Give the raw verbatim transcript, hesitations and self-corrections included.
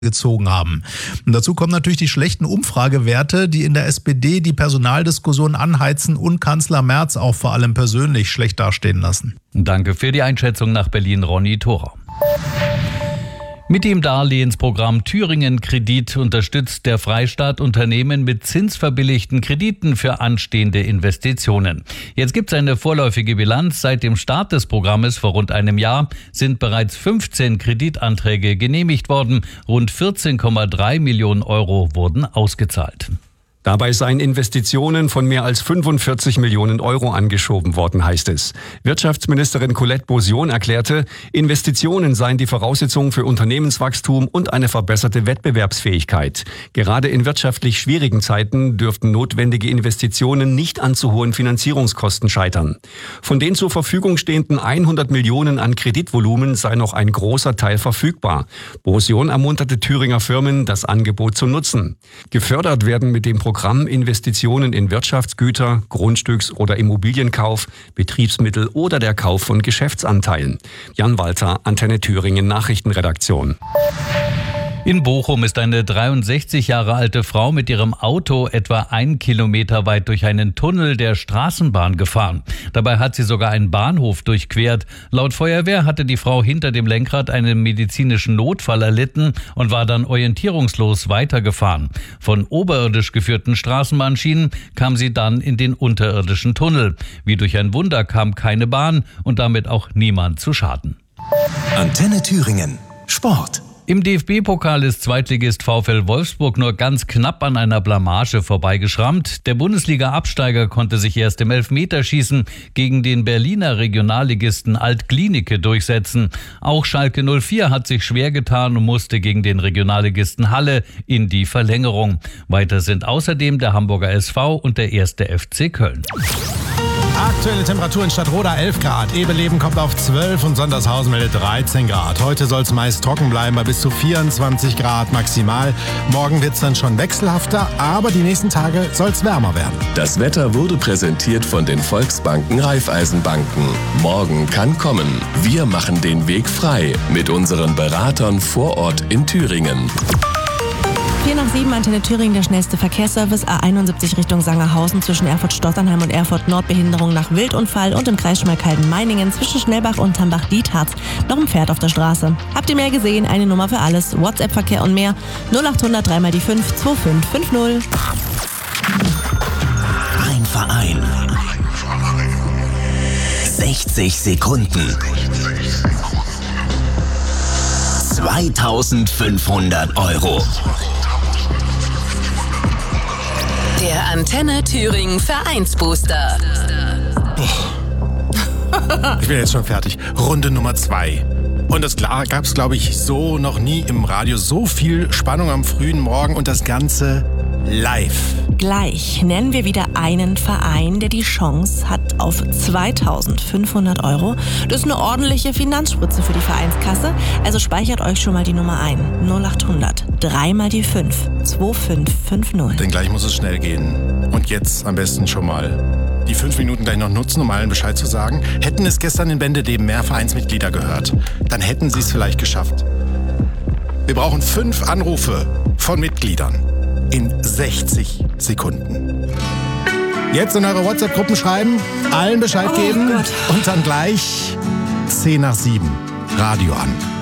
gezogen haben. Und dazu kommen natürlich die schlechten Umfragewerte, die in der S P D die Personaldiskussion anheizen und Kanzler Merz auch vor allem persönlich schlecht dastehen lassen. Danke für die Einschätzung nach Berlin, Ronny Thorau. Mit dem Darlehensprogramm Thüringen Kredit unterstützt der Freistaat Unternehmen mit zinsverbilligten Krediten für anstehende Investitionen. Jetzt gibt es eine vorläufige Bilanz. Seit dem Start des Programmes vor rund einem Jahr sind bereits fünfzehn Kreditanträge genehmigt worden. Rund vierzehn Komma drei Millionen Euro wurden ausgezahlt. Dabei seien Investitionen von mehr als fünfundvierzig Millionen Euro angeschoben worden, heißt es. Wirtschaftsministerin Colette Beausion erklärte, Investitionen seien die Voraussetzung für Unternehmenswachstum und eine verbesserte Wettbewerbsfähigkeit. Gerade in wirtschaftlich schwierigen Zeiten dürften notwendige Investitionen nicht an zu hohen Finanzierungskosten scheitern. Von den zur Verfügung stehenden hundert Millionen an Kreditvolumen sei noch ein großer Teil verfügbar. Beausion ermunterte Thüringer Firmen, das Angebot zu nutzen. Gefördert werden mit dem Programm Programm Investitionen in Wirtschaftsgüter, Grundstücks- oder Immobilienkauf, Betriebsmittel oder der Kauf von Geschäftsanteilen. Jan Walter, Antenne Thüringen Nachrichtenredaktion. In Bochum ist eine dreiundsechzig Jahre alte Frau mit ihrem Auto etwa einen Kilometer weit durch einen Tunnel der Straßenbahn gefahren. Dabei hat sie sogar einen Bahnhof durchquert. Laut Feuerwehr hatte die Frau hinter dem Lenkrad einen medizinischen Notfall erlitten und war dann orientierungslos weitergefahren. Von oberirdisch geführten Straßenbahnschienen kam sie dann in den unterirdischen Tunnel. Wie durch ein Wunder kam keine Bahn und damit auch niemand zu Schaden. Antenne Thüringen. Sport. Im D F B-Pokal ist Zweitligist VfL Wolfsburg nur ganz knapp an einer Blamage vorbeigeschrammt. Der Bundesliga-Absteiger konnte sich erst im Elfmeterschießen gegen den Berliner Regionalligisten Alt-Glienicke durchsetzen. Auch Schalke null vier hat sich schwer getan und musste gegen den Regionalligisten Halle in die Verlängerung. Weiter sind außerdem der Hamburger S V und der erste F C Köln. Aktuelle Temperatur in Stadtroda elf Grad, Ebeleben kommt auf zwölf und Sondershausen meldet dreizehn Grad. Heute soll es meist trocken bleiben bei bis zu vierundzwanzig Grad maximal. Morgen wird es dann schon wechselhafter, aber die nächsten Tage soll es wärmer werden. Das Wetter wurde präsentiert von den Volksbanken Raiffeisenbanken. Morgen kann kommen. Wir machen den Weg frei mit unseren Beratern vor Ort in Thüringen. vier nach sieben, Antenne Thüringen, der schnellste Verkehrsservice. A einundsiebzig Richtung Sangerhausen zwischen Erfurt-Stotternheim und Erfurt Nordbehinderung nach Wildunfall und im Kreis Schmalkalden-Meiningen zwischen Schnellbach und Tambach-Dietharz noch ein Pferd auf der Straße. Habt ihr mehr gesehen? Eine Nummer für alles. WhatsApp-Verkehr und mehr. null acht hundert drei mal die fünf zwei fünf fünf null. Ein Verein. sechzig Sekunden. zweitausendfünfhundert Euro. Der Antenne Thüringen Vereinsbooster. Ich bin jetzt schon fertig. Runde Nummer zwei. Und das gab es, glaube ich, so noch nie im Radio. So viel Spannung am frühen Morgen und das Ganze live. Gleich nennen wir wieder einen Verein, der die Chance hat auf zweitausendfünfhundert Euro. Das ist eine ordentliche Finanzspritze für die Vereinskasse. Also speichert euch schon mal die Nummer ein. null acht hundert drei mal die fünf zwei fünf fünf null. Denn gleich muss es schnell gehen. Und jetzt am besten schon mal die fünf Minuten gleich noch nutzen, um allen Bescheid zu sagen. Hätten es gestern in Bendedeben mehr Vereinsmitglieder gehört, dann hätten sie es vielleicht geschafft. Wir brauchen fünf Anrufe von Mitgliedern in sechzig Sekunden. Jetzt in eure WhatsApp-Gruppen schreiben, allen Bescheid Oh geben Gott. und dann gleich zehn nach sieben Radio an.